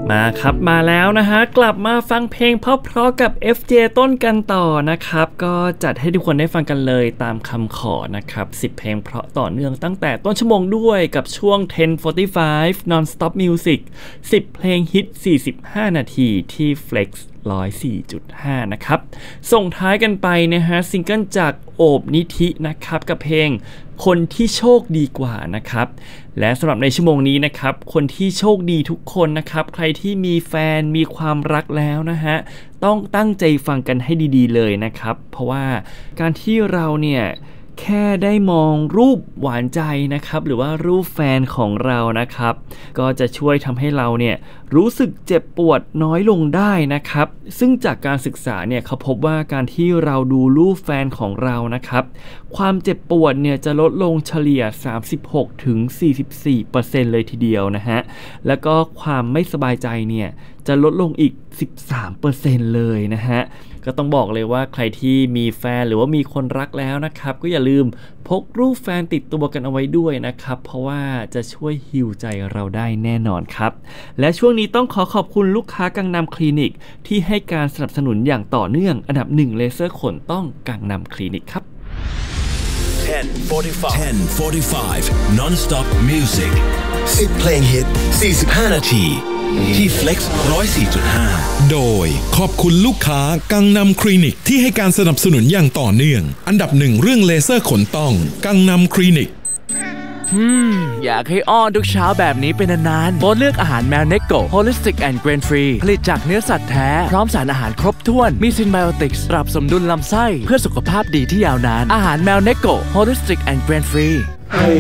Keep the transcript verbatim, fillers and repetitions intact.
มาครับมาแล้วนะฮะกลับมาฟังเพลงเพราะๆกับ เอฟ เจ ต้นกันต่อนะครับก็จัดให้ทุกคนได้ฟังกันเลยตามคำขอนะครับสิบเพลงเพราะต่อเนื่องตั้งแต่ต้นชั่วโมงด้วยกับช่วง สิบ สี่สิบห้า Non-Stop Music สิบเพลงฮิตสี่สิบห้านาทีที่ Flex หนึ่งร้อยสี่จุดห้า นะครับส่งท้ายกันไปนะฮะซิงเกิลจากโอบนิธินะครับกับเพลงคนที่โชคดีกว่านะครับและสำหรับในชั่วโมงนี้นะครับคนที่โชคดีทุกคนนะครับใครที่มีแฟนมีความรักแล้วนะฮะต้องตั้งใจฟังกันให้ดีๆเลยนะครับเพราะว่าการที่เราเนี่ยแค่ได้มองรูปหวานใจนะครับหรือว่ารูปแฟนของเรานะครับก็จะช่วยทำให้เราเนี่ยรู้สึกเจ็บปวดน้อยลงได้นะครับซึ่งจากการศึกษาเนี่ยเขาพบว่าการที่เราดูรูปแฟนของเรานะครับความเจ็บปวดเนี่ยจะลดลงเฉลี่ย สามสิบหกถึงสี่สิบสี่เปอร์เซ็นต์ เลยทีเดียวนะฮะแล้วก็ความไม่สบายใจเนี่ยจะลดลงอีก สิบสามเปอร์เซ็นต์ เลยนะฮะก็ต้องบอกเลยว่าใครที่มีแฟนหรือว่ามีคนรักแล้วนะครับก็อย่าลืมพกรูปแฟนติดตัวกันเอาไว้ด้วยนะครับเพราะว่าจะช่วยฮีลใจเราได้แน่นอนครับและช่วงนี้ต้องขอขอบคุณลูกค้ากังนำคลินิกที่ให้การสนับสนุนอย่างต่อเนื่องอันดับหนึ่งเลเซอร์ขนต้องกังนำคลินิกครับสิบ Non-Stop Music สิบเพลงฮิตสี่สิบห้านาทีที่ Flex หนึ่งร้อยสี่จุดห้าโดยขอบคุณลูกค้ากังนำคลินิกที่ให้การสนับสนุนอย่างต่อเนื่องอันดับหนึ่งเรื่องเลเซอร์ขนต้องกังนำคลินิกอืมอยากให้อ้อนทุกเช้าแบบนี้เป็นนานๆโบสเลือกอาหารแมวเนโก Holistic and Grain Free ผลิตจากเนื้อสัตว์แท้พร้อมสารอาหารครบถ้วนมีซินไบโอติกส์ปรับสมดุลลำไส้เพื่อสุขภาพดีที่ยาวนานอาหารแมวเนโก Holistic and Grain Free